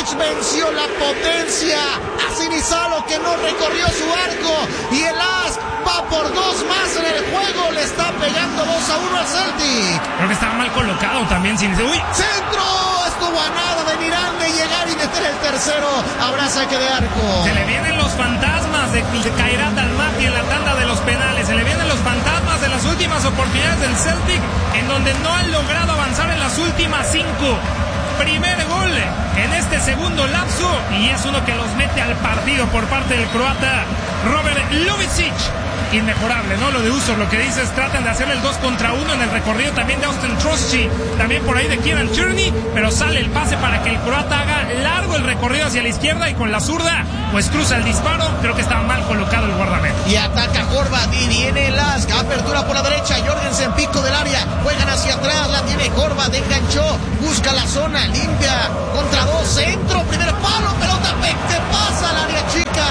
Lubičić venció la potencia a Sinisalo, que no recorrió su arco, y el AS va por 2 más en el juego. Le está pegando 2-1 al Celtic. Creo que estaba mal colocado también Sinisalo. ¡Uy! ¡Centro! Estuvo a nada de Miranda y llegar y meter el tercero. Habrá saque de arco. Se le vienen los fantasmas de Khairat Almaty en la tanda de los penales. Se le vienen los fantasmas de las últimas oportunidades del Celtic, en donde no han logrado avanzar en las últimas 5. Primer gol en este segundo lapso, y es uno que los mete al partido por parte del croata Robert Lubičić. Inmejorable, ¿no? Lo de Usor, lo que dices, tratan de hacerle el 2 contra 1 en el recorrido también de Austin Troschi, también por ahí de Kieran Tierney, pero sale el pase para que el croata haga largo el recorrido hacia la izquierda, y con la zurda pues cruza el disparo. Creo que estaba mal colocado el guardameta. Y ataca Horvat, y viene Lask, apertura por la derecha, Jorgensen, pico del área, juegan hacia atrás, la tiene Horvat, enganchó, busca la zona, limpia, contra 2, centro, primer palo, pelota que pasa al área chica.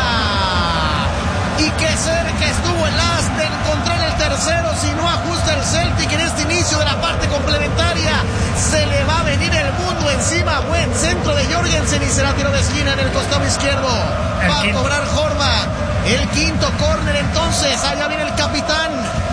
Y qué cerca estuvo el AS de encontrar el tercero. Si no ajusta el Celtic en este inicio de la parte complementaria, se le va a venir el mundo encima. Buen centro de Jorgensen y será tiro de esquina en el costado izquierdo. Va a cobrar Horvat. El quinto córner entonces. Allá viene el capitán.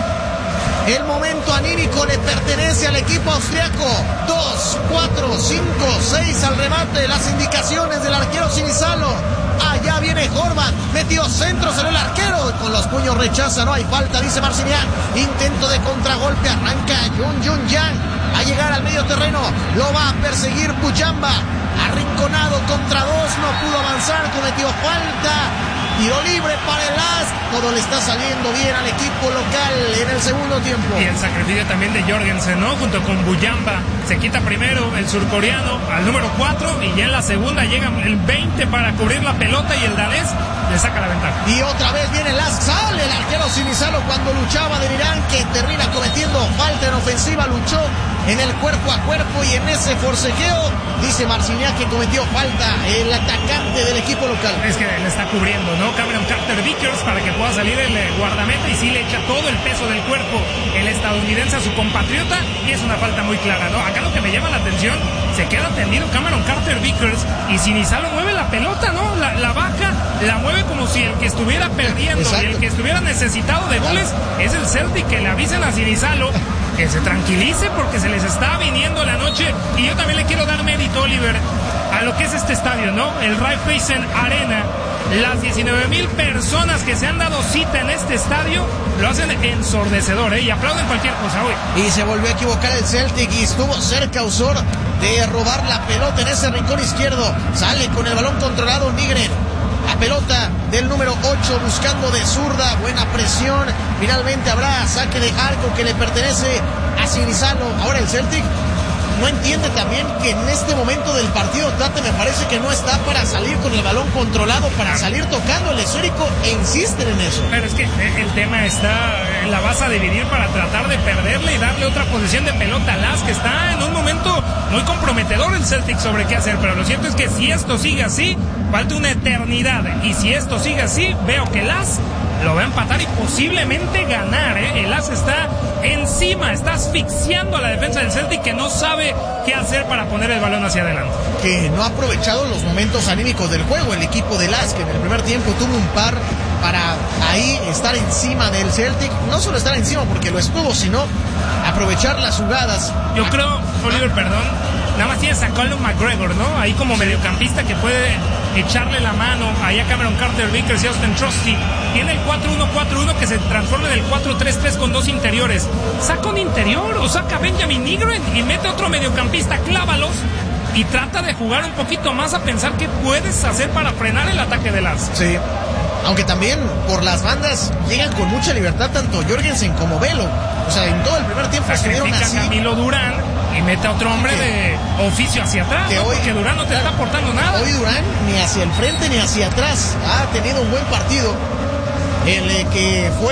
El momento anímico le pertenece al equipo austriaco. 2, 4, 5, 6 al remate. Las indicaciones del arquero Sinisalo. Allá viene Horvat, metió centro, salió el arquero, con los puños rechaza, no hay falta, dice Marciniak. Intento de contragolpe, arranca Jun Yang a llegar al medio terreno, lo va a perseguir Bujamba, arrinconado contra 2, no pudo avanzar, cometió falta. Tiro libre para el AS. Todo le está saliendo bien al equipo local en el segundo tiempo. Y el sacrificio también de Jorgensen, ¿no? Junto con Bujamba. Se quita primero el surcoreano al número 4, y ya en la segunda llega el 20 para cubrir la pelota, y el danés le saca la ventaja. Y otra vez viene el AS. Sale el arquero Sinisalo cuando luchaba de Irán, que termina cometiendo falta en ofensiva. Luchó en el cuerpo a cuerpo, y en ese forcejeo dice Marciniak que cometió falta el atacante del equipo local. Es que le está cubriendo, ¿no? Cameron Carter-Vickers, para que pueda salir el guardameta, y sí le echa todo el peso del cuerpo el estadounidense a su compatriota, y es una falta muy clara, ¿no? Acá lo que me llama la atención, se queda tendido Cameron Carter-Vickers, y Sinisalo mueve la pelota, ¿no? La baja, la mueve como si el que estuviera perdiendo. Exacto. Y el que estuviera necesitado de goles es el Celtic. Que le avisen a Sinisalo que se tranquilice, porque se les está viniendo la noche. Y yo también le quiero dar mérito, Oliver, a lo que es este estadio, ¿no? El Raiffeisen Arena. Las 19,000 personas que se han dado cita en este estadio lo hacen ensordecedor, y aplauden cualquier cosa hoy. Y se volvió a equivocar el Celtic, y estuvo cerca Usor de robar la pelota en ese rincón izquierdo. Sale con el balón controlado Nygren. La pelota del número 8 buscando de zurda, buena presión. Finalmente habrá saque de arco que le pertenece a Sinisalo. Ahora el Celtic no entiende también que en este momento del partido Tate me parece que no está para salir con el balón controlado, para salir tocando el esférico, e insisten en eso. Pero es que el tema está, la vas a dividir para tratar de perderle y darle otra posición de pelota a Las, que está en un momento muy comprometedor el Celtic sobre qué hacer. Pero lo cierto es que si esto sigue así, falta una eternidad, y si esto sigue así, veo que Las lo va a empatar y posiblemente ganar, ¿eh? El AS está encima, está asfixiando a la defensa del Celtic, que no sabe qué hacer para poner el balón hacia adelante. Que no ha aprovechado los momentos anímicos del juego el equipo del AS, que en el primer tiempo tuvo un par para ahí estar encima del Celtic. No solo estar encima porque lo estuvo, sino aprovechar las jugadas. Yo creo, Oliver, perdón, nada más tienes a Colin McGregor, ¿no? Ahí como mediocampista, que puede echarle la mano ahí a Cameron Carter-Vickers y Austin Troschi. Tiene el 4-1-4-1 que se transforma en el 4-3-3 con 2 interiores. Saca un interior o saca a Benjamin Nygren y mete otro mediocampista, clávalos, y trata de jugar un poquito más, a pensar qué puedes hacer para frenar el ataque de Las. Sí, aunque también por las bandas llegan con mucha libertad tanto Jorgensen como Velo. O sea, en todo el primer tiempo estuvieron así. A Camilo Durán y mete a otro hombre de oficio hacia atrás, que, ¿no? Hoy, porque Durán no te está aportando nada. Hoy Durán ni hacia el frente ni hacia atrás ha tenido un buen partido. El que fue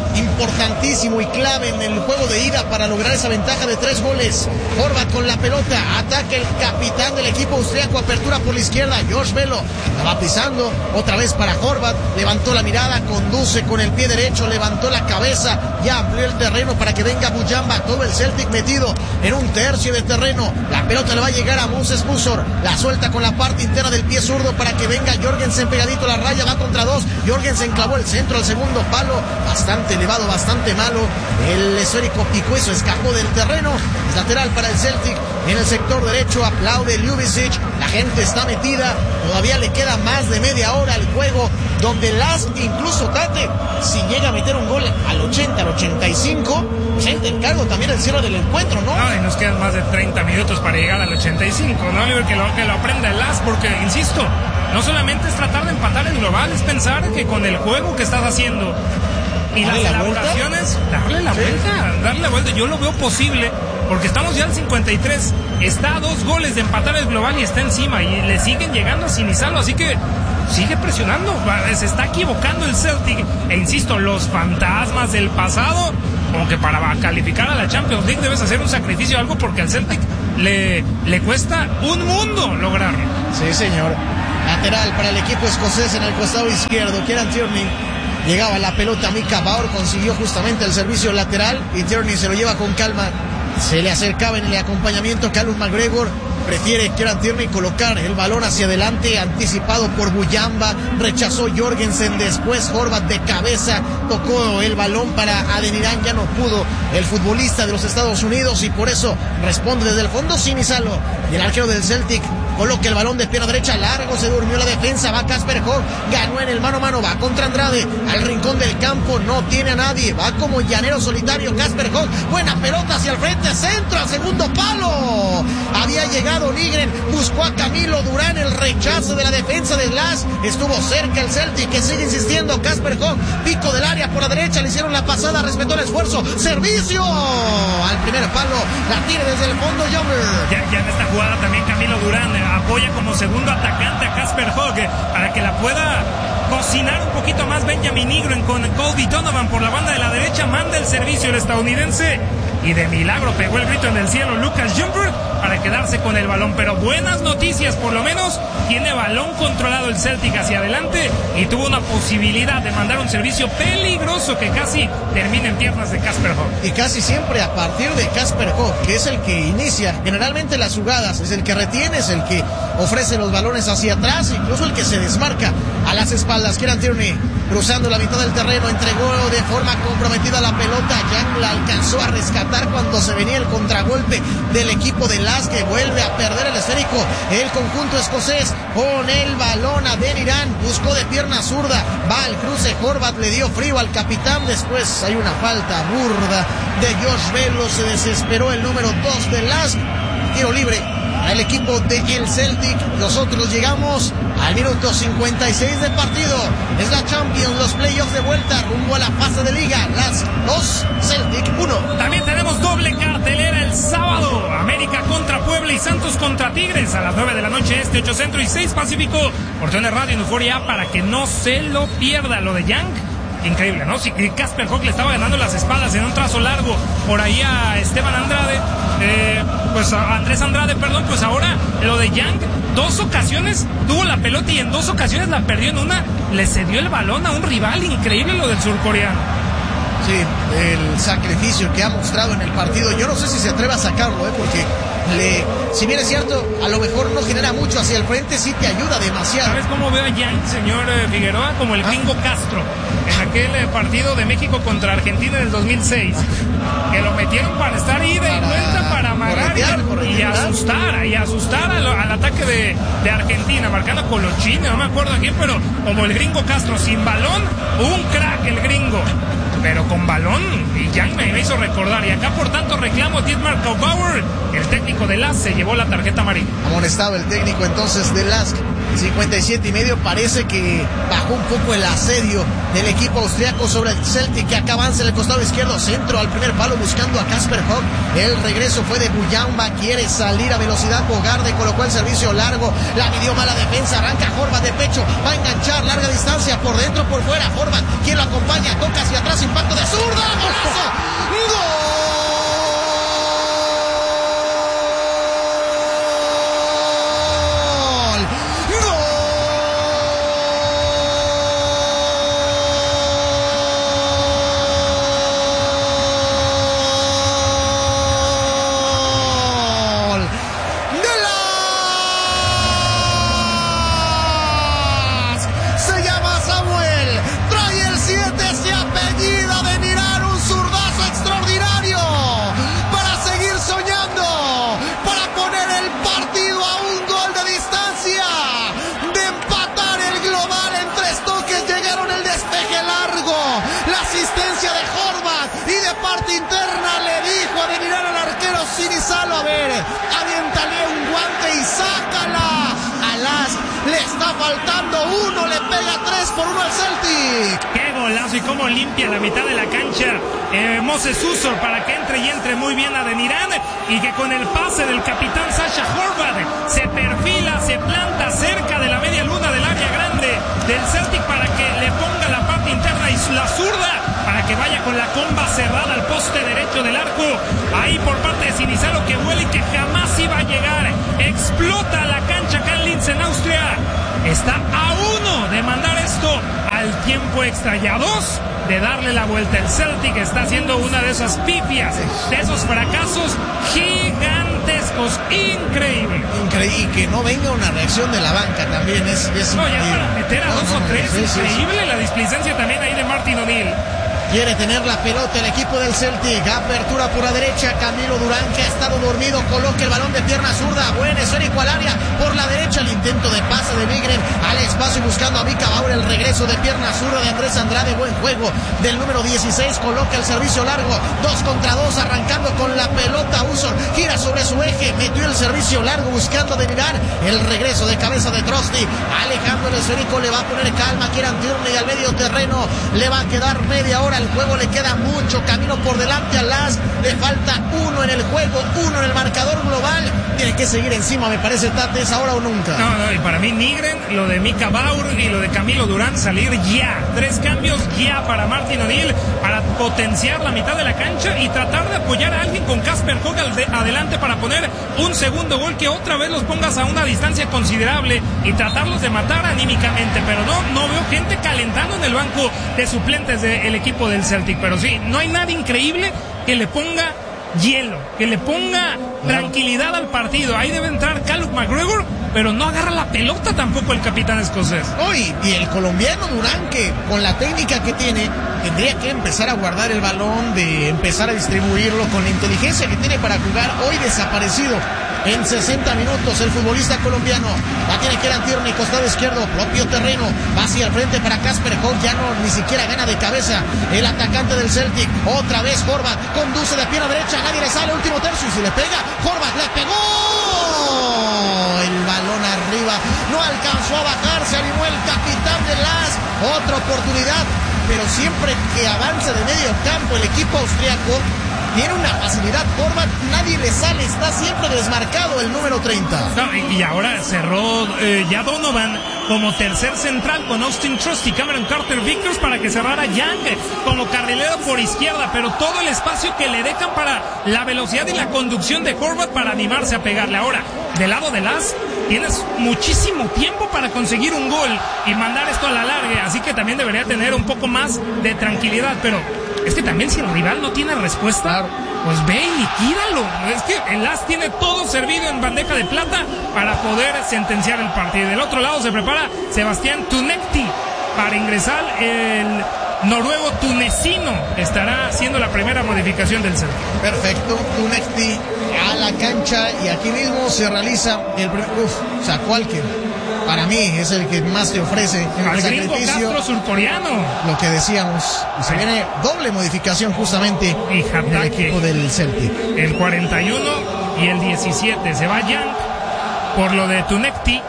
importantísimo y clave en el juego de ida para lograr esa ventaja de 3 goles. Horvath con la pelota, ataca el capitán del equipo austriaco, apertura por la izquierda, Josh Velo, la va pisando, otra vez para Horvath, levantó la mirada, conduce con el pie derecho, levantó la cabeza, ya amplió el terreno para que venga Mujamba, todo el Celtic metido en un tercio de terreno, la pelota le va a llegar a Moses Musor, la suelta con la parte interna del pie zurdo para que venga Jorgensen pegadito a la raya, va contra 2, Jorgensen clavó el centro al segundo palo, bastante elevado, bastante malo, el esférico picó, eso escapó del terreno, es lateral para el Celtic, en el sector derecho aplaude Ljubicic, la gente está metida, todavía le queda más de media hora al juego, donde Lask, incluso Tate, si llega a meter un gol al 80, al 85, pues él te encargo también el cierre del encuentro, ¿no? No, y nos quedan más de 30 minutos para llegar al 85, ¿no, Oliver? Que lo aprenda el Lask, porque, insisto, no solamente es tratar de empatar el global, es pensar que con el juego que estás haciendo y las elaboraciones, darle la vuelta, yo lo veo posible, porque estamos ya al 53, está a 2 goles de empatar el global y está encima, y le siguen llegando sin Isalo, así que sigue presionando, se está equivocando el Celtic, e insisto, los fantasmas del pasado, como que para calificar a la Champions League debes hacer un sacrificio, algo, porque al Celtic le cuesta un mundo lograrlo. Sí, señor. Lateral para el equipo escocés en el costado izquierdo, Kieran Tierney. Llegaba la pelota, Mika Bauer consiguió justamente el servicio lateral y Tierney se lo lleva con calma. Se le acercaba en el acompañamiento Callum McGregor. Prefiere Kieran Tierney colocar el balón hacia adelante, anticipado por Mujamba. Rechazó Jorgensen, después Horvath de cabeza tocó el balón para Adeniran, ya no pudo el futbolista de los Estados Unidos y por eso responde desde el fondo sin Isalo. Y el arquero del Celtic coloca el balón de pierna derecha largo, se durmió la defensa, va Kasper Hogg, ganó en el mano a mano, va contra Andrade, al rincón del campo, no tiene a nadie, va como llanero solitario Kasper Hogg, buena pelota hacia el frente, centro al segundo palo, había llegado Nygren, buscó a Camilo Durán, el rechazo de la defensa de Lask, estuvo cerca el Celtic, que sigue insistiendo, Kasper Hogg, pico del área por la derecha, le hicieron la pasada, respetó el esfuerzo, servicio, al primer palo, la tira desde el fondo Younger. Ya en esta jugada también Camilo Durán apoya como segundo atacante a Kasper Hogg para que la pueda cocinar un poquito más Benjamin Nygren con Colby Donovan por la banda de la derecha, manda el servicio el estadounidense y de milagro pegó el grito en el cielo Lucas Ljungberg para quedarse con el balón, pero buenas noticias, por lo menos tiene balón controlado el Celtic hacia adelante y tuvo una posibilidad de mandar un servicio peligroso que casi termina en piernas de Kasper Hogg. Y casi siempre a partir de Kasper Hogg, que es el que inicia generalmente las jugadas, es el que retiene, es el que ofrece los balones hacia atrás, incluso el que se desmarca a las espaldas. Kieran Tierney cruzando la mitad del terreno, entregó de forma comprometida la pelota, Young la alcanzó a rescatar cuando se venía el contragolpe del equipo de Lask, que vuelve a perder el esférico, el conjunto escocés con el balón. Adeniran buscó de pierna zurda, va al cruce, Horvath le dio frío al capitán, después hay una falta burda de Josh Velo, se desesperó el número 2 de Lask, tiro libre al equipo de el Celtic. Nosotros llegamos al minuto 56 del partido. Es la Champions, los playoffs de vuelta rumbo a la fase de liga. Las 2, Celtic 1. También tenemos doble cartelera el sábado. América contra Puebla y Santos contra Tigres a las 9 de la noche, 8 centro y 6 pacífico. Por TUDN Radio en Euforia para que no se lo pierda. Lo de Young, increíble, ¿no? Si Kasper Hogg le estaba ganando las espaldas en un trazo largo por ahí a Esteban Andrade, pues a Andrés Andrade, perdón, pues ahora lo de Young, 2 ocasiones tuvo la pelota y en 2 ocasiones la perdió, en una le cedió el balón a un rival, increíble lo del surcoreano. Sí, el sacrificio que ha mostrado en el partido, yo no sé si se atreve a sacarlo, porque si bien es cierto, a lo mejor no genera mucho hacia el frente, sí te ayuda demasiado. ¿Sabes cómo veo a Young, señor Figueroa? Como el gringo Castro, en aquel partido de México contra Argentina del 2006, que lo metieron para estar ida y vuelta, para amagar y asustar al ataque de Argentina, marcando Colochini, no me acuerdo a quién, pero como el gringo Castro, sin balón, un crack el gringo, pero con balón, y Young me hizo recordar. Y acá por tanto reclamo Dietmar Kaubauer, el técnico de Lask, se llevó la tarjeta amarilla. Amonestado el técnico entonces de Lask, 57.5, parece que bajó un poco el asedio del equipo austriaco sobre el Celtic, que acá avanza en el costado izquierdo, centro al primer palo buscando a Kasper Hogg, el regreso fue de Mujamba, quiere salir a velocidad, Bogarde colocó el servicio largo, la midió mala defensa, arranca Horvath de pecho, va a enganchar larga distancia, por dentro, por fuera, Horvath, quien lo acompaña, toca hacia atrás, impacto de zurda, la asistencia de Horvath y de parte interna le dijo a de mirar al arquero Sinisalo, a ver, aviéntale un guante y sácala. Alas, le está faltando uno, le pega 3-1 al Celtic. ¡Qué golazo! Y cómo limpia la mitad de la cancha Moses Usor para que entre muy bien a Adeniran, y que con el pase del capitán Sasha Horvath se perfila, se planta cerca de la media luna del área grande del Celtic para que le ponga la parte interna y la zurda para que vaya con la comba cerrada al poste derecho del arco. Ahí por parte de Sinisalo, que huele y que jamás iba a llegar. Explota la cancha acá en Linz, en Austria. Está a 1 de mandar esto al tiempo extra y a 2 de darle la vuelta. El Celtic está haciendo una de esas pifias, de esos fracasos gigantescos, increíble. Y que no venga una reacción de la banca también es no, increíble. Ya para meter a 2 o 3, increíble. La displicencia también ahí de Martin O'Neill. Quiere tener la pelota el equipo del Celtic. Apertura por la derecha. Camilo Durán, que ha estado dormido, coloca el balón de pierna zurda. Buen esférico al área. Por la derecha el intento de pase de Nygren al espacio buscando a Mika Bauer. El regreso de pierna zurda de Andrés Andrade. Buen juego del número 16. Coloca el servicio largo. 2 contra 2. Arrancando con la pelota. Usor gira sobre su eje. Metió el servicio largo buscando de mirar. El regreso de cabeza de Trosty. Alejandro el esférico. Le va a poner calma. Kieran Tierney al medio terreno. Le va a quedar media hora. El juego le queda mucho camino por delante a Las. Le falta 1 en el juego, 1 en el marcador global. Tiene que seguir encima, me parece, Tate, es ahora o nunca. No, y para mí Nygren, lo de Mika Bauer y lo de Camilo Durán, salir ya. 3 cambios ya para Martin O'Neill, para potenciar la mitad de la cancha y tratar de apoyar a alguien con Casper Hogg adelante para poner un segundo gol que otra vez los pongas a una distancia considerable y tratarlos de matar anímicamente. Pero no veo gente calentando en el banco de suplentes del equipo del Celtic. Pero sí, no hay nada increíble que le ponga hielo, que le ponga tranquilidad al partido. Ahí debe entrar Callum McGregor, pero no agarra la pelota tampoco el capitán escocés. Hoy, y el colombiano Durán, que con la técnica que tiene, tendría que empezar a guardar el balón, de empezar a distribuirlo con la inteligencia que tiene para jugar. Hoy desaparecido en 60 minutos el futbolista colombiano. La tiene Kieran Tierney, costado izquierdo, propio terreno, va hacia el frente para Casper Hogg. Ya no, ni siquiera gana de cabeza el atacante del Celtic. Otra vez Horvath conduce de pierna derecha, nadie le sale, último tercio, y si le pega, Horvath le pegó. El balón arriba, no alcanzó a bajar, se animó el capitán de Las. Otra oportunidad, pero siempre que avanza de medio campo el equipo austriaco, tiene una facilidad. Horvath, nadie le sale, está siempre desmarcado el número 30. No, y ahora cerró ya Donovan como tercer central con Austin Trusty y Cameron Carter Vickers para que cerrara Young como carrilero por izquierda, pero todo el espacio que le dejan para la velocidad y la conducción de Horvath para animarse a pegarle. Ahora, del lado de Las, tienes muchísimo tiempo para conseguir un gol y mandar esto a la larga, así que también debería tener un poco más de tranquilidad, pero es que también si el rival no tiene respuesta, pues ve y liquídalo. Es que el Las tiene todo servido en bandeja de plata para poder sentenciar el partido. Del otro lado se prepara Sebastián Tunekti para ingresar el noruego tunecino. Estará haciendo la primera modificación del centro. Perfecto, Tunekti a la cancha y aquí mismo se realiza el primer... sacó al que para mí es el que más te ofrece en el sacrificio. Castro surcoreano. Lo que decíamos, y se viene doble modificación justamente del equipo del Celtic. El 41 y el 17 se va Young por lo de Tunekti.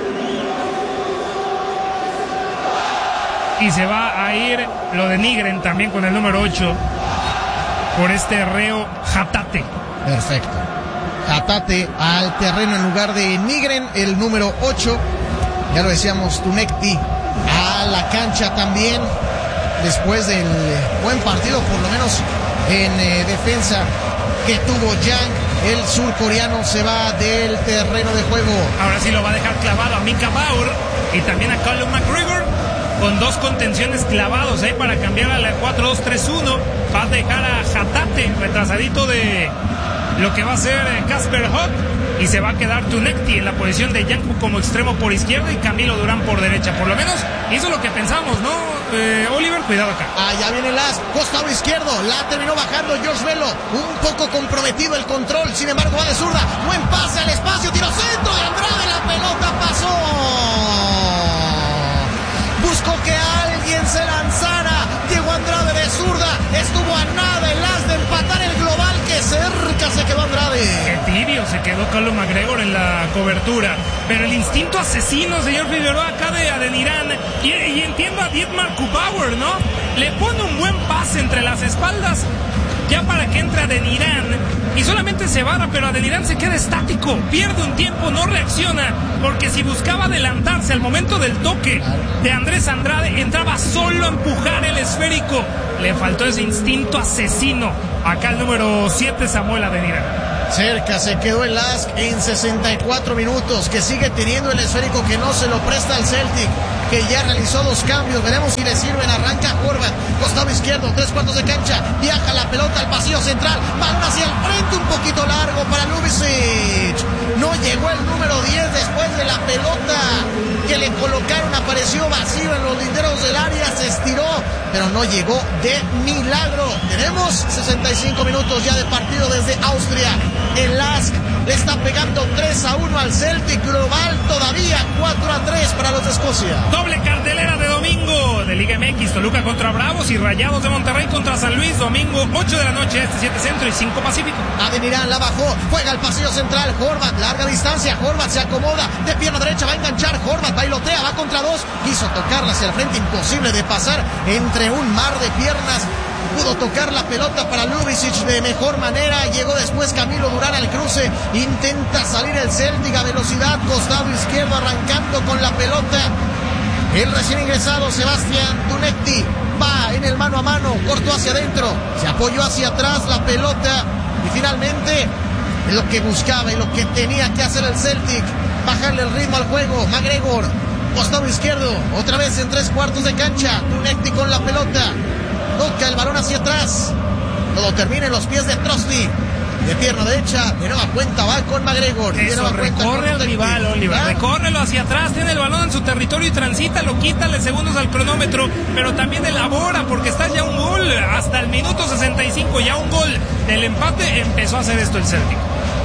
Y se va a ir lo de Nygren también con el número 8 por este Reo Hatate. Perfecto. Hatate al terreno en lugar de Nygren, el número 8. Ya lo decíamos, Tunekti a la cancha también. Después del buen partido, por lo menos en defensa, que tuvo Young, el surcoreano se va del terreno de juego. Ahora sí lo va a dejar clavado a Mika Bauer y también a Callum McGregor, con 2 contenciones clavados para cambiar a la 4-2-3-1. Va a dejar a Hatate retrasadito de lo que va a ser Casper Hogg, y se va a quedar Tunekti en la posición de Young como extremo por izquierda y Camilo Durán por derecha. Por lo menos hizo lo que pensamos, ¿no? Oliver, cuidado acá. Ya viene Las, costado izquierdo, la terminó bajando Josh Velo, un poco comprometido el control, sin embargo va de zurda, buen pase al espacio, tiro centro de Andrade, la pelota pasó. Buscó que alguien se lanzara, Diego Andrade de Andrade. Qué tibio se quedó Callum McGregor en la cobertura. Pero el instinto asesino, señor Figueroa, acá de Adeniran. Y entiendo a Dietmar Kubauer, ¿no? Le pone un buen pase entre las espaldas, ya para que entre Adeniran, y solamente se barra, pero Adeniran se queda estático, pierde un tiempo, no reacciona, porque si buscaba adelantarse al momento del toque de Andrés Andrade, entraba solo a empujar el esférico. Le faltó ese instinto asesino acá el número 7, Samuel Adeniran. Cerca se quedó el Lask en 64 minutos, que sigue teniendo el esférico, que no se lo presta al Celtic, que ya realizó 2 cambios. Veremos si le sirven. Arranca Horvath, costado izquierdo, 3/4 de cancha, viaja la pelota al pasillo central, balón hacia el frente, un poquito largo para Ljubicic. No llegó el número 10 después de la pelota que le colocaron, apareció vacío en los linderos del área, se estiró, pero no llegó de milagro. Tenemos 65 minutos ya de partido desde Austria. El Lask le está pegando 3-1 al Celtic, global todavía 4-3 para los de Escocia. Doble cartelera de domingo de Liga MX, Toluca contra Bravos y Rayados de Monterrey contra San Luis, domingo 8 de la noche, 7 centro y 5 pacífico. Adeniran la bajó, juega al pasillo central, Horvath, larga distancia, Horvath se acomoda, de pierna derecha va a enganchar, Horvath bailotea, va contra 2, quiso tocarla hacia el frente, imposible de pasar entre un mar de piernas. Pudo tocar la pelota para Ljubicic de mejor manera. Llegó después Camilo Durán al cruce. Intenta salir el Celtic a velocidad. Costado izquierdo arrancando con la pelota. El recién ingresado Sebastián Dunekti va en el mano a mano. Cortó hacia adentro. Se apoyó hacia atrás la pelota. Y finalmente lo que buscaba y lo que tenía que hacer el Celtic, bajarle el ritmo al juego. McGregor, costado izquierdo. Otra vez en 3/4 de cancha. Dunekti con la pelota. Toca el balón hacia atrás. Todo termina en los pies de Trosny. De pierna derecha, de nueva cuenta va con McGregor. Eso, recorre al rival, Oliver. Recórrelo hacia atrás, tiene el balón en su territorio y transita, lo quítale segundos al cronómetro, pero también elabora porque está ya un gol. Hasta el minuto 65, ya un gol del empate. Empezó a hacer esto el Celtic.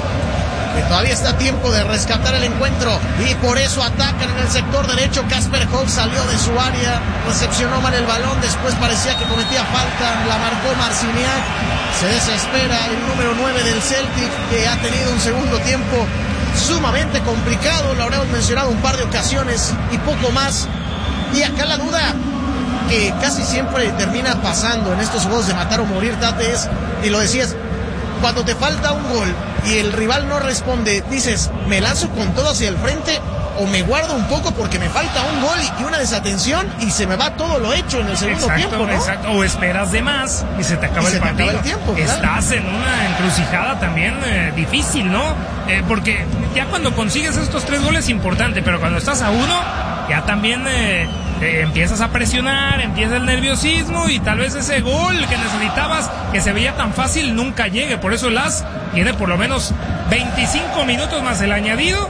Que todavía está a tiempo de rescatar el encuentro y por eso atacan en el sector derecho. Kasper Holt salió de su área, recepcionó mal el balón, después parecía que cometía falta, la marcó Marciniak. Se desespera el número 9 del Celtic, que ha tenido un segundo tiempo sumamente complicado, lo habremos mencionado un par de ocasiones y poco más. Y acá la duda que casi siempre termina pasando en estos juegos de matar o morir, Tate, es, y lo decías, cuando te falta un gol y el rival no responde, dices, ¿me lanzo con todo hacia el frente o me guardo un poco porque me falta un gol y una desatención y se me va todo lo hecho en el segundo tiempo, ¿no? Exacto, o esperas de más y se te acaba el partido. Acaba el tiempo, claro. Estás en una encrucijada también difícil, ¿no? Porque ya cuando consigues estos 3 goles es importante, pero cuando estás a 1, ya también empiezas a presionar, empieza el nerviosismo y tal vez ese gol que necesitabas, que se veía tan fácil, nunca llegue. Por eso el Lask tiene por lo menos 25 minutos más el añadido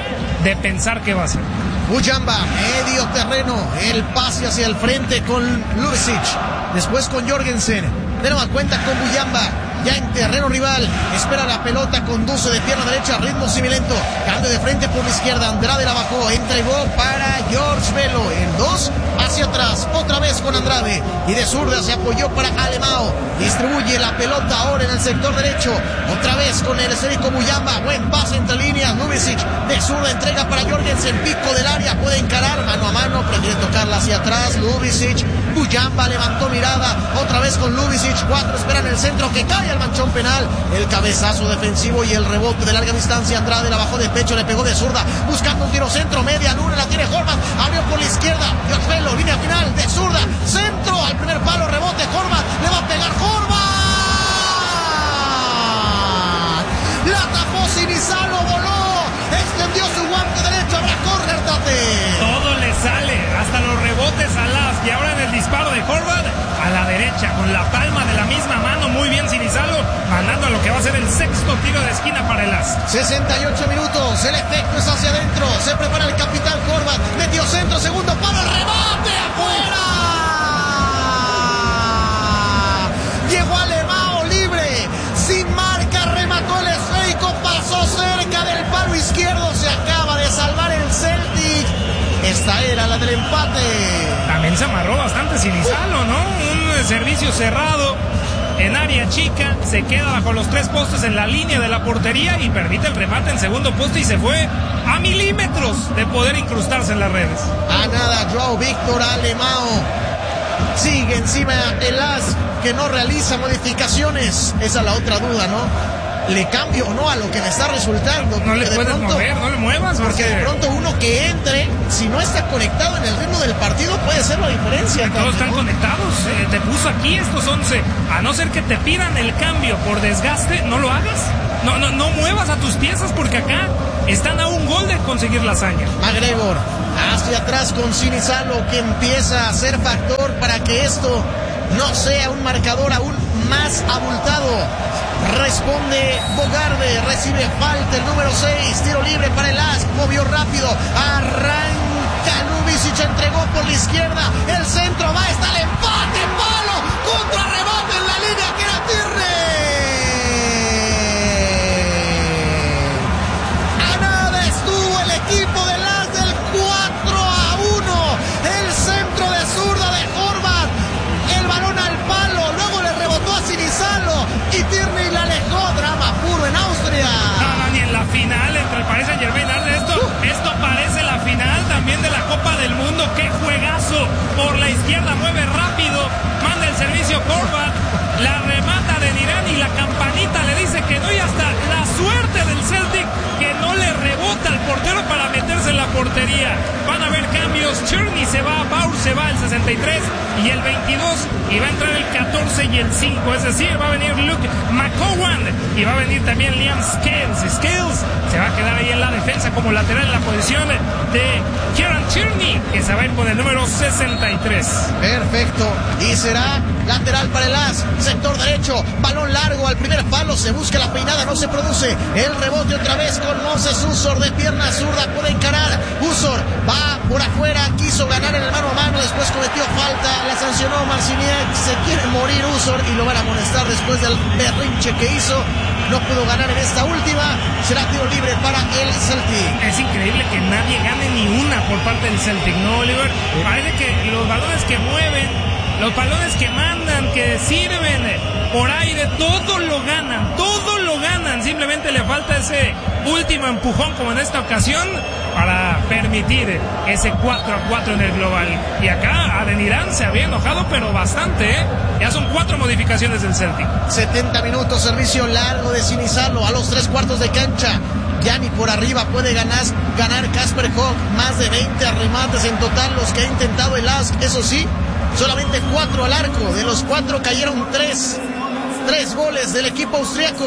de pensar qué va a hacer. Mujamba, medio terreno, el pase hacia el frente con Ljubicic, después con Jorgensen, de nueva cuenta con Mujamba, ya en terreno rival, espera la pelota, conduce de pierna derecha, ritmo similento, cambio de frente por la izquierda, Andrade la bajó, entregó para George Velo, en 2, hacia atrás, otra vez con Andrade, y de zurda se apoyó para Alemão, distribuye la pelota ahora en el sector derecho, otra vez con el esférico Mujamba, buen pase entre líneas, Ljubicic, de zurda entrega para Jorgensen, pico del área, puede encarar, mano a mano, prefiere tocarla hacia atrás, Ljubicic, Mujamba levantó mirada, otra vez con Ljubicic, 4 esperan el centro que cae al manchón penal, el cabezazo defensivo y el rebote de larga distancia, Andrade la bajó de pecho, le pegó de zurda, buscando un tiro centro, media luna, la tiene Horvath, abrió por la izquierda, George Velo, línea final, de zurda, centro, al primer palo, rebote, Horvath, le va a pegar Horvath, la tapó Sinisalo, voló, extendió su guante derecho, habrá córner, Tate. Todo le sale, hasta los rebotes a Lask, y ahora en el disparo de Horvath, a la derecha, con la palma de la misma mano, muy bien Sinisalo, mandando a lo que va a ser el 6º tiro de esquina para el Lask. 68 minutos, el efecto es hacia adentro, se prepara el capitán Horvath, metió centro, segundo palo, el rebote, afuera. Llegó Alemão libre, sin marca, remató el esférico, pasó cerca del palo izquierdo, se acaba de salvar el Celtic. Esta era la del empate. También se amarró bastante Sinisalo, ¿no? Un servicio cerrado en área chica, se queda bajo los 3 postes en la línea de la portería y permite el remate en segundo poste y se fue a milímetros de poder incrustarse en las redes. A nada, Joao Víctor Alemão sigue encima el AS, que no realiza modificaciones. Esa es la otra duda, ¿no? ¿Le cambio o no a lo que me está resultando? No le puedes mover, no le muevas. Porque de pronto uno que entre, si no está conectado en el ritmo del partido, puede ser la diferencia. Todos están conectados, te puso aquí estos 11. A no ser que te pidan el cambio por desgaste, no lo hagas. No muevas a tus piezas porque acá están a un gol de conseguir la hazaña. McGregor hacia atrás con Sinisalo, que empieza a ser factor para que esto no sea un marcador aún más abultado. Responde Bogarde, recibe falta el número 6, tiro libre para el AS, movió rápido, arranca Ljubicic, entregó por la izquierda, el centro va, está el empate, palo, contra rebote en la línea que era Tierney. A nada estuvo el equipo del AS del 4-1, el centro de zurda de Horvath, el balón al palo, luego le rebotó a Sinisalo y Tierney la alejó. Drama puro en Austria. No, ni en la final entre el Paris Saint-Germain. Esto parece la final también de la Copa del Mundo. ¡Qué juegazo! Por la izquierda mueve rápido, manda el servicio Horvath, la remata de Dirán y la campanita le dice que no, y hasta la suerte del Celtic que no le rebota al portero para meterse en la portería. Van a haber cambios. Tierney se va, Baur se va el 63 y el 22, y va a entrar el 14 y el 5, es decir, va a venir Luke McCowan y va a venir también Liam Scales se va a quedar ahí en la defensa como lateral en la posición de Kieran Tierney, que se va a ir con el número 63. Perfecto, y será lateral para el AS, sector derecho, balón largo al primer palo, se busca la peinada, no se produce, el rebote otra vez con Moses Usor de pierna zurda, puede encarar, Usor va por afuera, quiso ganar en el mano a mano, después cometió falta, la sancionó Marciniak, se quiere morir Usor y lo van a amonestar después del berrinche que hizo. No pudo ganar en esta última, será tiro libre para el Celtic. Es increíble que nadie gane ni una por parte del Celtic, ¿no, Oliver? Parece que los balones que mueven, los balones que mandan, que sirven por aire, todo lo ganan, simplemente le falta ese último empujón como en esta ocasión para permitir ese 4-4 en el global. Y acá Adeniran se había enojado, pero bastante, ya son 4 modificaciones del Celtic. 70 minutos, servicio largo de Sinisalo a los 3/4 de cancha. Ya ni por arriba puede ganar Kasper Hogg, más de 20 remates en total los que ha intentado el AS, eso sí, solamente 4 al arco, de los 4 cayeron 3 goles del equipo austriaco.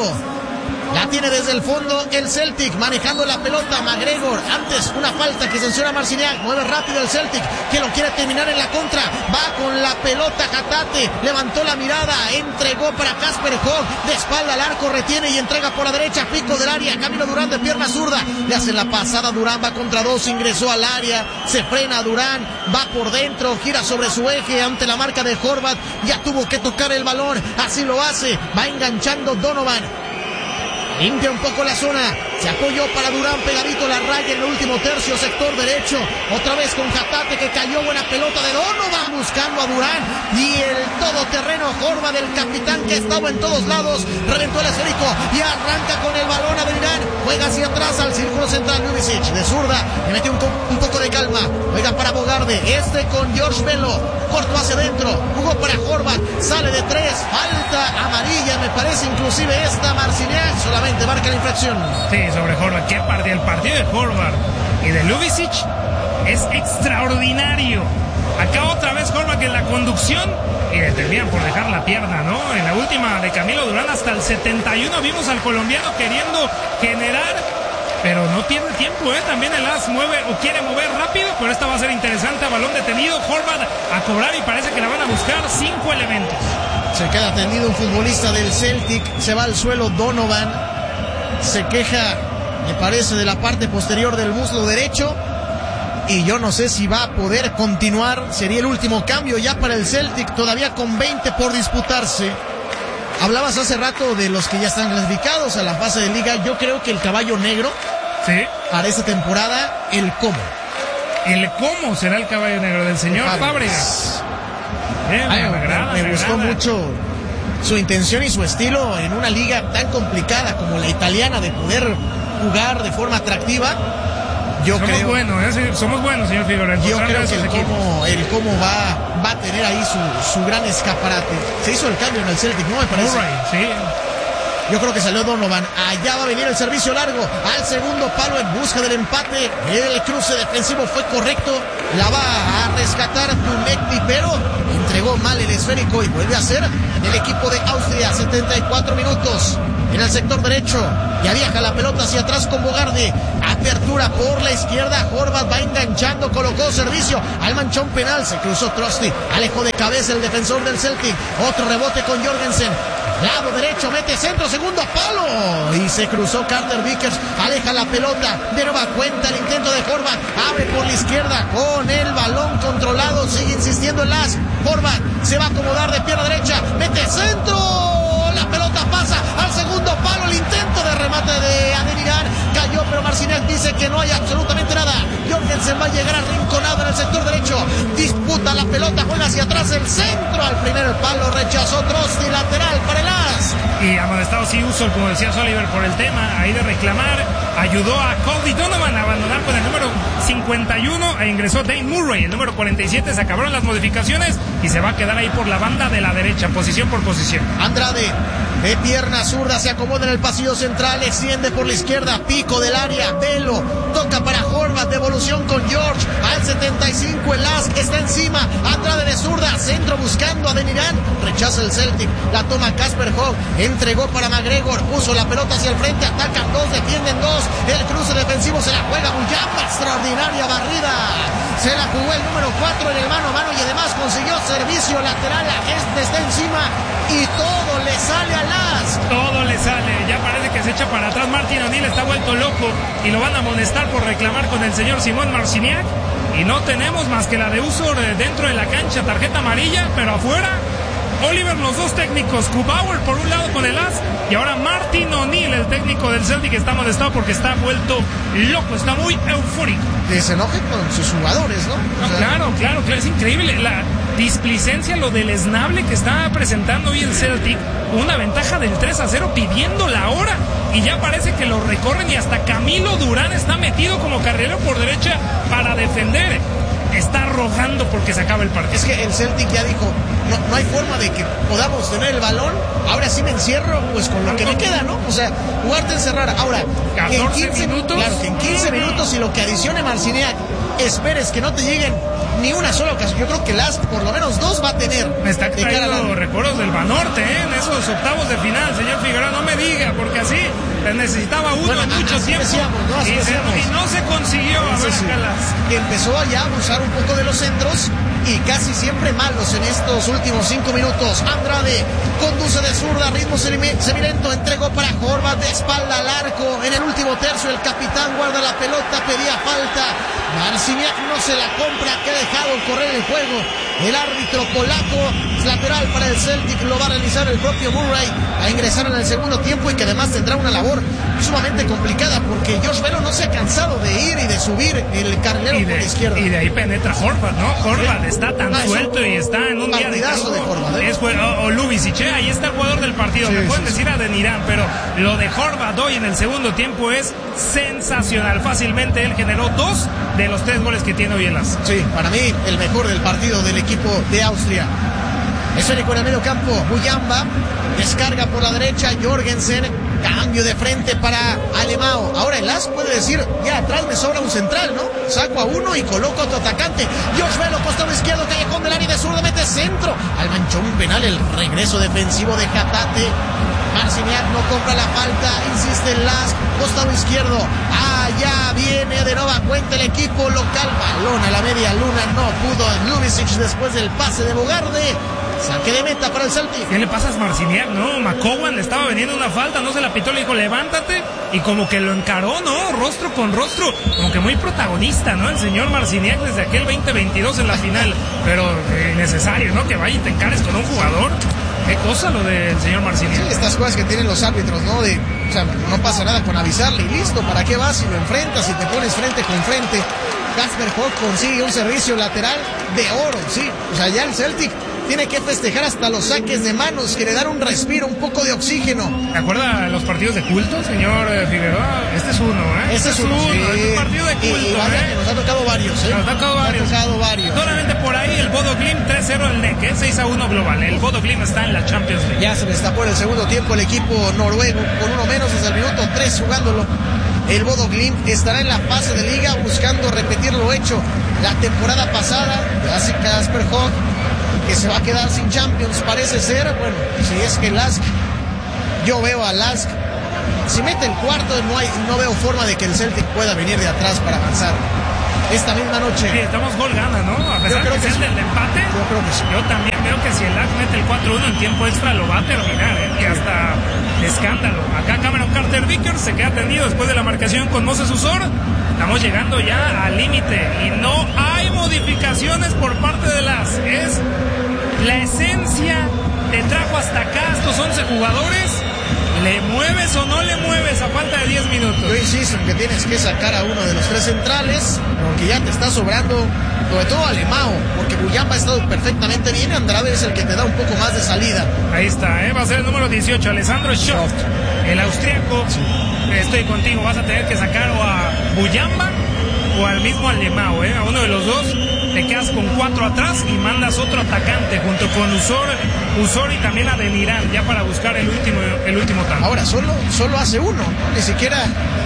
La tiene desde el fondo el Celtic, manejando la pelota McGregor, antes una falta que sanciona Marciniak, mueve rápido el Celtic, que lo quiere terminar en la contra, va con la pelota Hatate, levantó la mirada, entregó para Kasper Hogg, de espalda al arco, retiene y entrega por la derecha, pico del área, Camilo Durán de pierna zurda, le hace la pasada, Durán va contra 2, ingresó al área, se frena Durán, va por dentro, gira sobre su eje ante la marca de Horvath, ya tuvo que tocar el balón, así lo hace, va enganchando Donovan. Limpia un poco la zona, se apoyó para Durán pegadito la raya en el último tercio, sector derecho, otra vez con Hatate que cayó, buena pelota de Donovan buscando a Durán y el todoterreno Horvath del capitán que estaba en todos lados, reventó el esférico y arranca con el balón a Durán, juega hacia atrás al círculo central Ljubicic, de zurda, le metió un poco de calma, juega para Bogarde, con George Bello, corto hacia adentro, jugó para Horvath, sale de 3, falta amarilla, me parece inclusive esta Marciniak, solamente marca la infracción. Sí, sobre Horvath, qué partido, el partido de Horvath y de Ljubicic es extraordinario. Acá otra vez Horvath en la conducción y le terminan por dejar la pierna, ¿no? En la última de Camilo Durán hasta el 71 vimos al colombiano queriendo generar, pero no tiene tiempo, también el AS mueve o quiere mover rápido, pero esta va a ser interesante, balón detenido, Horvath a cobrar y parece que la van a buscar 5 elementos. Se queda tendido un futbolista del Celtic, se va al suelo Donovan, se queja, me parece, de la parte posterior del muslo derecho y yo no sé si va a poder continuar, sería el último cambio ya para el Celtic, todavía con 20 por disputarse. Hablabas hace rato de los que ya están clasificados a la fase de liga, yo creo que el caballo negro, sí, para esta temporada, el Como. El Como será el caballo negro del señor Fábregas. Me gustó mucho su intención y su estilo en una liga tan complicada como la italiana de poder jugar de forma atractiva. Somos buenos, señor Figueroa. Yo creo que el cómo va a tener ahí su gran escaparate. Se hizo el cambio en el Celtic, ¿no? Me parece. Murray, sí. Yo creo que salió Donovan. Allá va a venir el servicio largo al segundo palo en busca del empate. El cruce defensivo fue correcto. La va a rescatar Dunekti, pero entregó mal el esférico y vuelve a ser el equipo de Austria. 74 minutos en el sector derecho. Ya viaja la pelota hacia atrás con Bogarde. Apertura por la izquierda. Horvath va enganchando, colocó servicio al manchón penal. Se cruzó Trusty. Alejó de cabeza el defensor del Celtic. Otro rebote con Jorgensen. Lado derecho, mete centro, segundo palo. Y se cruzó Carter Vickers. Aleja la pelota. De nueva cuenta el intento de Horvath. Abre por la izquierda con el balón controlado. Sigue insistiendo en Las. Horvath se va a acomodar de pierna derecha. Mete centro. La pelota pasa al segundo palo. El intento de remate de Adeniran cayó, pero Marciniak dice que no hay absolutamente nada. Jorgensen va a llegar arrinconado en el sector derecho. Disputa la pelota, juega hacia atrás el centro. Al primer palo rechazó Trusty, lateral para el As. Y amonestado sí Uso, como decía Oliver, por el tema ahí de reclamar. Ayudó a Cody Donovan a abandonar con el número 51 e ingresó Dane Murray, el número 47. Se acabaron las modificaciones y se va a quedar ahí por la banda de la derecha, posición por posición. Andrade de pierna zurda se acomoda en el pasillo central, extiende por la izquierda, pico del área, Velo toca para Horvath, devolución con George al 75, el Lask está encima, Andrade de zurda, centro buscando a Adeniran, rechaza el Celtic, la toma Casper Hogg, entregó para McGregor, puso la pelota hacia el frente, atacan dos, defienden dos, el cruce defensivo se la juega Muyamba, extraordinaria barrida, se la jugó el número 4 en el mano a mano y además consiguió servicio lateral, está encima y todo le sale a Las. Todo le sale, ya parece que se echa para atrás. Martin O'Neill está vuelto loco y lo van a amonestar por reclamar con el señor Simón Marciniak. Y no tenemos más que la de Uso dentro de la cancha, tarjeta amarilla, pero afuera Oliver, los dos técnicos, Kubauer por un lado con el As y ahora Martin O'Neill, el técnico del Celtic, está amonestado porque está vuelto loco, está muy eufórico. Que se enoje con sus jugadores, ¿no? No, claro, es increíble la displicencia, lo deleznable que está presentando hoy el Celtic, una ventaja del 3-0 pidiendo la hora y ya parece que lo recorren y hasta Camilo Durán está metido como carrilero por derecha para defender. Está arrojando porque se acaba el partido. Es que el Celtic ya dijo, no hay forma de que podamos tener el balón, ahora sí me encierro pues con lo que me queda, ¿no? O sea, jugarte encerrar. Ahora, 14 minutos. Claro, que en 15 minutos y lo que adicione Marciniak, esperes que no te lleguen ni una sola ocasión. Yo creo que Las por lo menos dos va a tener. Me está trayendo recuerdos del Banorte, en esos octavos de final, señor Figueroa, no me diga, porque así necesitaba uno mucho tiempo. Y no se consiguió. A ver, que empezó ya a abusar un poco de los centros y casi siempre malos en estos últimos 5 minutos. Andrade conduce de zurda, ritmo semilento, entregó para Horvath de espalda al arco. En el último tercio el capitán guarda la pelota, pedía falta. Marciniak no se la compra, que ha dejado correr el juego. El árbitro polaco, lateral para el Celtic, lo va a realizar el propio Murray, a ingresar en el segundo tiempo y que además tendrá una labor sumamente complicada porque Josh Velo no se ha cansado de ir y de subir el carrilero por la izquierda. Y de ahí penetra Horvath, ¿no? Horvath está tan suelto y está en un día de Horvath, o Lubicic, ahí está el jugador del partido. Me pueden decir Adeniran, pero lo de Horvath hoy en el segundo tiempo es sensacional. Fácilmente él generó 2 de los 3 goles que tiene hoy en Las. Sí, para mí el mejor del partido del equipo de Austria. Esférico en el medio campo, Muyamba descarga por la derecha, Jorgensen, cambio de frente para Alemão. Ahora el As puede decir, ya atrás me sobra un central, ¿no? Saco a uno y coloco a otro atacante. Josh Velo, costado izquierdo, callejón del área de zurda, mete centro al manchón penal, el regreso defensivo de Hatate. Marciniak no compra la falta, insiste en Las, costado izquierdo, allá viene de nueva cuenta el equipo local, balón a la media luna, no pudo Lubicic después del pase de Bogarde, saque de meta para el Celtic. ¿Qué le pasa a Marciniak? No, McCowan le estaba vendiendo una falta, no se la pitó, le dijo levántate y como que lo encaró, ¿no? Rostro con rostro, como que muy protagonista, ¿no? El señor Marciniak desde aquel 2022 en la final, pero necesario, ¿no? Que vaya y te encares con un jugador. Qué cosa lo del señor Marciniak. Sí, estas cosas que tienen los árbitros, ¿no? O sea, no pasa nada con avisarle y listo, ¿para qué vas si lo enfrentas, si te pones frente con frente? Casper Hogg consigue un servicio lateral de oro, sí. O sea, ya el Celtic tiene que festejar hasta los saques de manos, que le dan un respiro, un poco de oxígeno. ¿Te acuerdas de los partidos de culto, señor Figueroa? Este es uno, ¿eh? Este es uno. Sí. Este es un partido de culto, y vaya que nos ha tocado varios, ¿eh? Nos ha tocado varios. Solamente por ahí el Bodo Glimt 3-0 el NEC, 6-1 global. El Bodo Glimt está en la Champions League. Ya se destapó en el segundo tiempo el equipo noruego, con uno menos desde el minuto 3 jugándolo. El Bodo Glimt estará en la fase de liga buscando repetir lo hecho la temporada pasada. Hace Kasper Høeg, que se va a quedar sin Champions, parece ser. Bueno, si es que Lask, yo veo a Lask, si mete el cuarto, no veo forma de que el Celtic pueda venir de atrás para avanzar esta misma noche. Sí, estamos gol gana, ¿no? A pesar de que sea del empate, yo creo que sí. Yo también veo que si el Lask mete el 4-1 en tiempo extra lo va a terminar, y hasta escándalo. Acá Cameron Carter Vickers se queda tendido después de la marcación con Moses Usor. Estamos llegando ya al límite y no hay modificaciones por parte de Lask. Es la esencia, te trajo hasta acá estos 11 jugadores. ¿Le mueves o no le mueves a falta de 10 minutos? Yo insisto en que tienes que sacar a uno de los tres centrales, porque ya te está sobrando, sobre todo Alemão, porque Buyamba ha estado perfectamente bien. Andrade es el que te da un poco más de salida. Ahí está, va a ser el número 18, Alessandro Schoft, el austriaco. Sí. Estoy contigo, vas a tener que sacar o a Buyamba o al mismo Alemão, a uno de los dos. Te quedas con 4 atrás y mandas otro atacante junto con Usor y también a Adeniran, ya para buscar el último tanto. Ahora solo hace uno, ¿no? Ni siquiera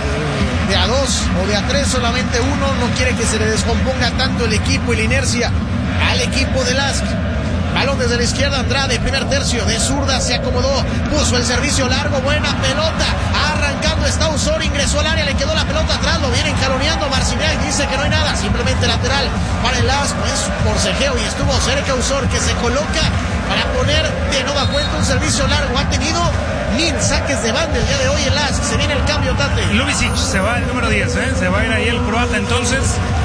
de a 2 o de a 3, solamente uno. No quiere que se le descomponga tanto el equipo y la inercia al equipo de Lask. Balón desde la izquierda, Andrade, primer tercio, de zurda se acomodó, puso el servicio largo, buena pelota, arrancando está Usor, ingresó al área, le quedó la pelota atrás, lo vienen jaloneando, Marciniak dice que no hay nada, simplemente lateral para el Lask, pues forcejeo y estuvo cerca Usor, que se coloca para poner de nueva cuenta un servicio largo. Ha tenido 1000 saques de banda el día de hoy el Lask. Se viene el cambio, Tate. Lubicic se va el número 10, se va a ir ahí el croata entonces,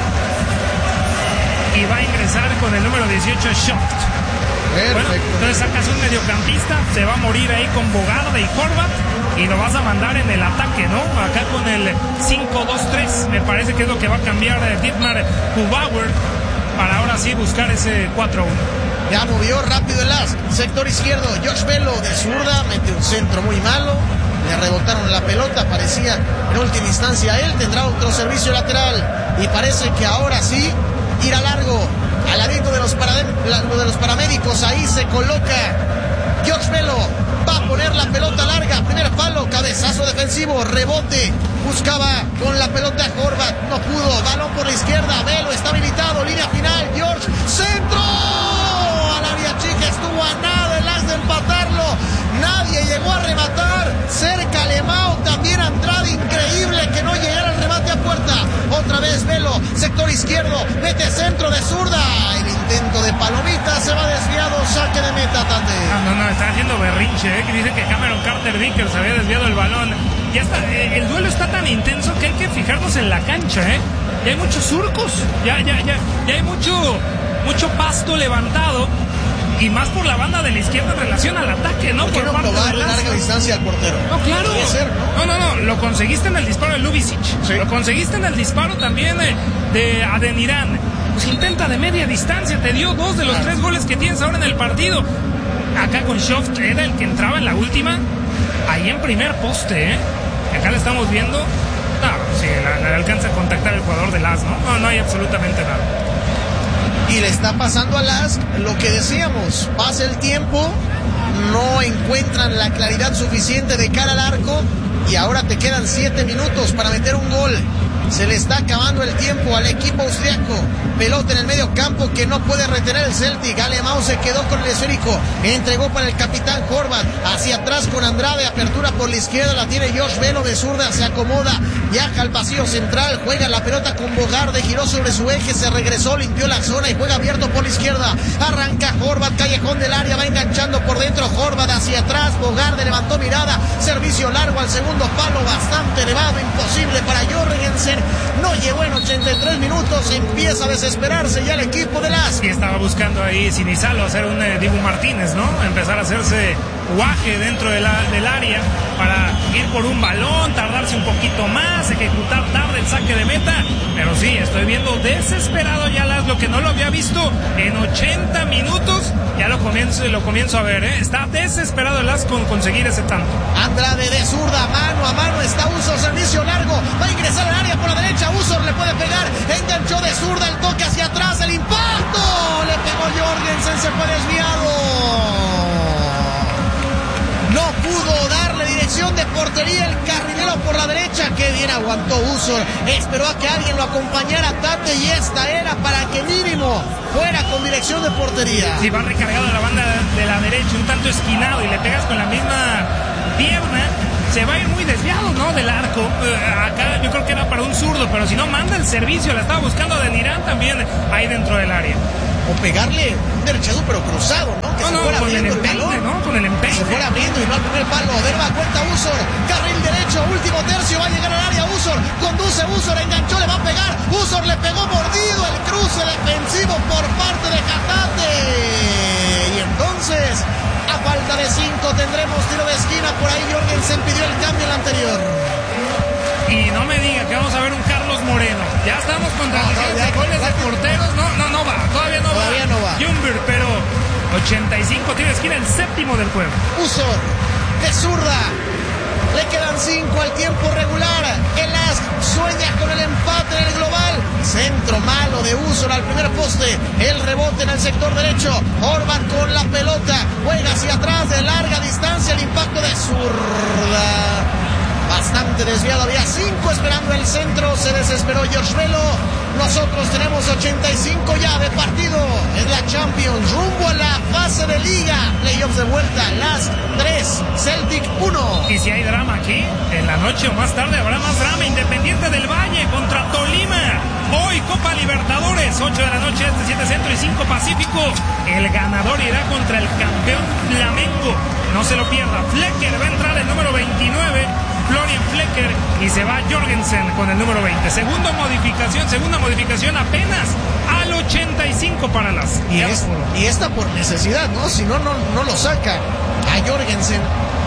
y va a ingresar con el número 18 Schoft. Perfecto. Bueno, entonces sacas un mediocampista, se va a morir ahí con Bogarde y Horvat y lo vas a mandar en el ataque, ¿no? Acá con el 5-2-3, me parece que es lo que va a cambiar Dietmar Hubauer para ahora sí buscar ese 4-1. Ya movió rápido el Lask, sector izquierdo, Josh Velo de zurda, mete un centro muy malo, le rebotaron la pelota, parecía en última instancia él, tendrá otro servicio lateral y parece que ahora sí irá largo. Al ladito de los paramédicos, ahí se coloca Josh Velo, va a poner la pelota larga, primer palo, cabezazo defensivo, rebote, buscaba con la pelota Horvat, no pudo, balón por la izquierda, Velo está habilitado, línea final, George, centro, al área chica, estuvo a nada el Lask de empatarlo, nadie llegó a rematar, cerca Alemão, también Andrade, increíble que no llegara el remate a puerta, otra vez Velo, sector izquierdo, mete centro de zurda, el intento de palomita se va desviado, saque de meta, Tate. No, está haciendo berrinche, que dice que Cameron Carter Vickers había desviado el balón. Ya está, el duelo está tan intenso que hay que fijarnos en la cancha, ya hay muchos surcos, ya hay mucho pasto levantado. Y más por la banda de la izquierda en relación al ataque, ¿no? ¿Por qué no probar de larga distancia al portero? No, claro. Puede ser, ¿no? No, lo conseguiste en el disparo de Lubicic. Sí. Lo conseguiste en el disparo también de Adeniran. Pues intenta de media distancia, te dio 2 de los 3 goles que tienes ahora en el partido. Acá con Schoft era el que entraba en la última, ahí en primer poste, Acá le estamos viendo. Sí, le alcanza a contactar el jugador de Lask, ¿no? No hay absolutamente nada. Y le está pasando a Lask lo que decíamos, pasa el tiempo, no encuentran la claridad suficiente de cara al arco y ahora te quedan 7 minutos para meter un gol. Se le está acabando el tiempo al equipo austriaco. Pelota en el medio campo que no puede retener el Celtic. Alemão se quedó con el esférico. Entregó para el capitán Horvat. Hacia atrás con Andrade. Apertura por la izquierda. La tiene Josh Velo de zurda. Se acomoda. Viaja al vacío central. Juega la pelota con Bogarde. Giró sobre su eje. Se regresó. Limpió la zona y juega abierto por la izquierda. Arranca Horvat. Callejón del área. Va enganchando por dentro. Horvat hacia atrás. Bogarde levantó mirada. Servicio largo al segundo palo. Bastante elevado. Imposible para Jorgensen. No llegó en 83 minutos, empieza a desesperarse ya el equipo de Lask. Y estaba buscando ahí Sinisalo hacer un Dibu Martínez, ¿no? Empezar a hacerse guaje dentro del área para ir por un balón, tardarse un poquito más, ejecutar tarde el saque de meta. Pero sí, estoy viendo desesperado ya lo que no lo había visto en 80 minutos. Ya lo comienzo a ver, ¿eh? Está desesperado el Lask con conseguir ese tanto. Andrade de zurda, mano a mano está Usor, servicio largo, va a ingresar al área por la derecha, Usor le puede pegar, enganchó de zurda, el toque hacia atrás, el impacto, le pegó Jorgensen, se fue desviado. No pudo darle dirección de portería el carrilero por la derecha. Qué bien aguantó Usor. Esperó a que alguien lo acompañara, Tate, y esta era para que mínimo fuera con dirección de portería. Si va recargado a la banda de la derecha, un tanto esquinado, y le pegas con la misma pierna, se va a ir muy desviado, ¿no? Del arco. Acá yo creo que era para un zurdo, pero si no, manda el servicio. La estaba buscando Adeniran también ahí dentro del área. O pegarle un derechado pero cruzado, ¿no? Que se fuera abriendo el balón, ¿no? Con el empeine. Se fuera abriendo y no al primer palo. De nueva cuenta Usor, carril derecho, último tercio, va a llegar al área Usor, conduce Usor, enganchó, le va a pegar. Usor le pegó mordido, el cruce defensivo por parte de Hatate. Y entonces, a falta de 5 tendremos tiro de esquina. Por ahí Jorgensen pidió el cambio en el anterior. Y no me diga que vamos a ver un Carlos Moreno. Ya estamos contra goles de porteros. No va. Todavía no va. Jumber, pero 85 tiro de esquina, el séptimo del juego. Usor, de zurda. Le quedan 5 al tiempo regular. El Lask sueña con el empate en el global. Centro malo de Usor al primer poste. El rebote en el sector derecho. Orban con la pelota. Juega hacia atrás de larga distancia. El impacto de zurda. Bastante desviado, había 5 esperando el centro, se desesperó George Velo. Nosotros tenemos 85 ya de partido en la Champions, rumbo a la fase de liga, playoffs de vuelta, Lask 3, Celtic 1. Y si hay drama aquí, en la noche o más tarde habrá más drama. Independiente del Valle contra Tolima, hoy Copa Libertadores, 8 de la noche, 7 Centro y 5 Pacífico. El ganador irá contra el campeón Flamengo, no se lo pierda. Flecker va a entrar el número 29, Florian Flecker, y se va Jorgensen con el número 20. Segunda modificación apenas al 85 para las. Y esta por necesidad, ¿no? Si no lo saca a Jorgensen.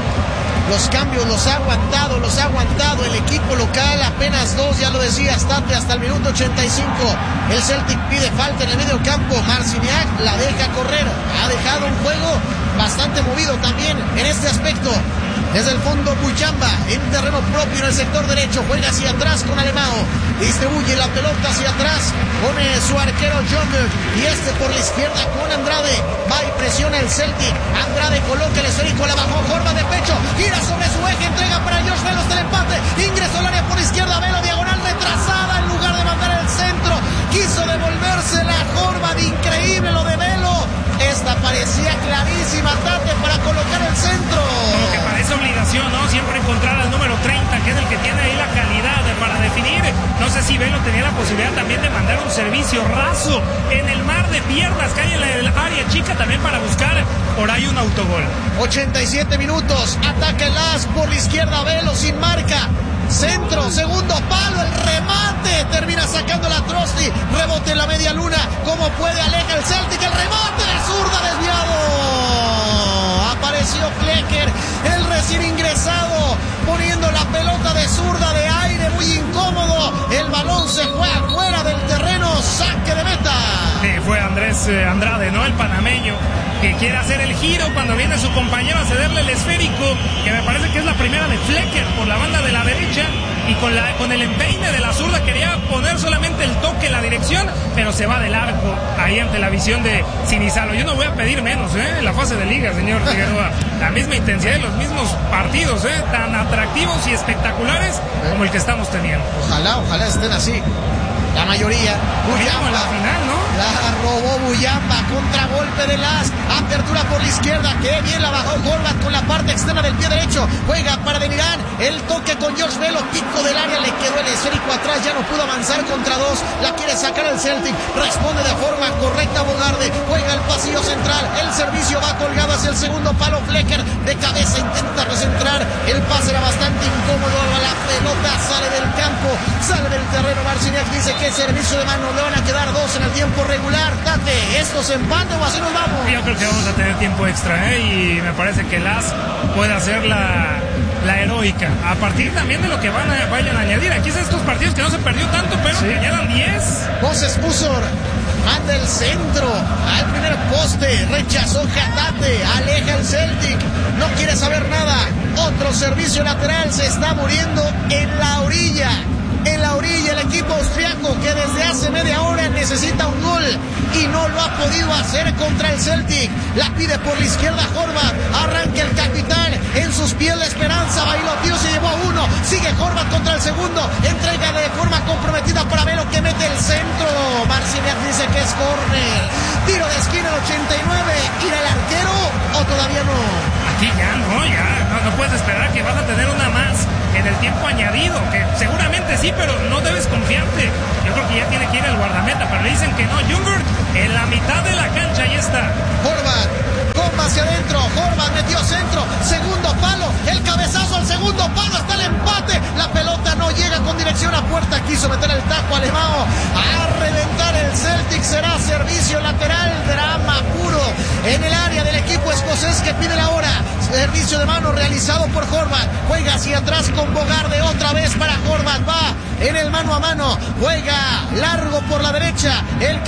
Los cambios los ha aguantado el equipo local, apenas 2, ya lo decía, hasta el minuto 85. El Celtic pide falta en el medio campo, Marciniak la deja correr, ha dejado un juego bastante movido también en este aspecto. Desde el fondo Buyamba, en terreno propio en el sector derecho, juega hacia atrás con Alemão, distribuye la pelota hacia atrás con su arquero Jumber, y por la izquierda con Andrade, va y presiona el Celtic. Andrade coloca el esférico, la bajó, Jorba de pecho, gira sobre su eje, entrega para Josh Velo hasta el empate, ingresó al área por izquierda, Velo, diagonal retrasada, en lugar de mandar el centro, quiso devolverse la Jorba, de increíble lo de Velo. Esta parecía clarísima, Tate, para colocar el centro. Como que parece obligación, ¿no? Siempre encontrar al número 30, que es el que tiene ahí la calidad para definir. No sé si Velo tenía la posibilidad también de mandar un servicio raso en el mar de piernas que hay en el área chica también para buscar por ahí un autogol. 87 minutos, ataca el Lask por la izquierda, Velo sin marca. Centro, segundo palo, el remate, termina sacando la Trosti, rebote en la media luna, como puede, aleja el Celtic, el remate de zurda desviado. Apareció Flecker, el recién ingresado, poniendo la pelota de zurda de aire, muy incómodo, el balón se fue afuera del terreno, saque de meta. Sí, fue Andrés Andrade, ¿no? El panameño, que quiere hacer el giro cuando viene su compañero a cederle el esférico, que me parece que es la primera de Flecker por la banda de la derecha, y con el empeine de la zurda quería poner solamente el toque en la dirección, pero se va del arco ahí ante la visión de Sinizalo. Yo no voy a pedir menos, en la fase de liga, señor Figueroa. La misma intensidad de los mismos partidos, tan atractivos y espectaculares como el que estamos teniendo. Ojalá estén así. La mayoría. Buyamba, la final, ¿no? La robó Buyamba, contragolpe de Lask, apertura por la izquierda, qué bien la bajó Horvath con la parte externa del pie derecho, juega para Adeniran, el toque con George Velo, pico del área, le quedó el esférico atrás, ya no pudo avanzar contra 2, la quiere sacar el Celtic, responde de forma correcta Bogarde, juega el pasillo central, el servicio va colgado hacia el segundo palo, Flecker de cabeza intenta recentrar, el pase era bastante incómodo, la pelota sale del campo, Sale del terreno Marciniak, dice que servicio de mano, le van a quedar 2 en el tiempo regular. Tate, ¿esto se empate o así nos vamos? Yo creo que vamos a tener tiempo extra, y me parece que Las puede hacer la heroica, a partir también de lo que vayan a añadir. Aquí son estos partidos que no se perdió tanto, pero que añadan 10. Moses Pusor manda el centro al primer poste, rechazó Hatate, aleja el Celtic, no quiere saber nada. Otro servicio lateral, se está muriendo en la orilla el equipo austriaco, que desde hace media hora necesita un gol y no lo ha podido hacer contra el Celtic. La pide por la izquierda Horvath, arranca el capitán, en sus pies la esperanza, bailoteó, se llevó a uno, sigue Horvath contra el segundo, entrega de forma comprometida para Velo, que mete el centro. Marciniak dice que es córner, tiro de esquina el 89, ¿irá el arquero o todavía no? Aquí no puedes esperar que vas a tener una más en el tiempo añadido, que seguramente sí, pero no debes confiarte. Yo creo que ya tiene que ir el guardameta, pero le dicen que no. Ljungberg en la mitad de la cancha, ahí está. Horvath, comba hacia adentro, Horvath metió centro, segundo palo, el cabezazo al segundo palo, hasta el empate, la pelota no llega con dirección a puerta, quiso meter el taco Alemão, a reventar el Celtic, será servicio lateral, drama puro en el área del equipo escocés que pide la hora. Servicio de mano realizado por Horvath, juega hacia atrás con Bogarde, otra vez para Horvath, va en el mano a mano, juega largo por la derecha, el